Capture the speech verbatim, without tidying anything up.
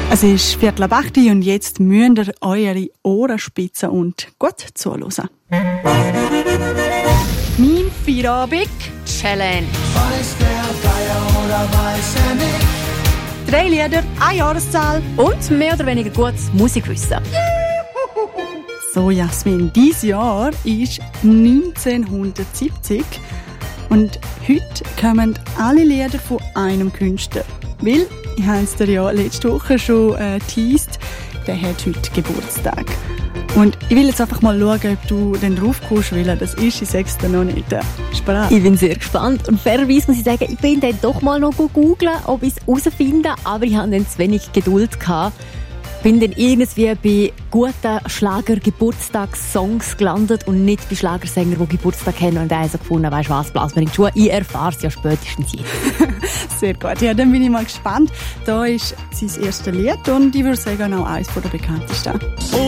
Es ist Viertel ab acht und jetzt müsst ihr eure Ohren spitzen und gut zuhören. Mein Feierabend-Challenge. Weiß der Geier oder weiß er nicht? Drei Lieder, eine Jahreszahl und mehr oder weniger gutes Musikwissen. So, Jasmin, dieses Jahr ist neunzehnhundertsiebzig und heute kommen alle Lieder von einem Künstler. Weil, ich habe es dir ja letzte Woche schon äh, teased, der hat heute Geburtstag. Und ich will jetzt einfach mal schauen, ob du den drauf kommst, weil das ist, ich sag's dir noch nicht. Sprach. Ich bin sehr gespannt und fairerweise muss ich sagen, ich bin dann doch mal noch googeln, ob ich es herausfinde, aber ich hatte dann zu wenig Geduld gehabt. Bin dann irgendwie bei guten Schlager-Geburtstagssongs gelandet und nicht bei Schlagersängern, die Geburtstag haben und also gefunden, weißt du was, blasen wir in die Schuhe. Ich erfahre es ja spätestens jetzt. Sehr gut, ja, dann bin ich mal gespannt. Da ist sein erstes Lied und ich würde sagen auch eines der bekanntesten.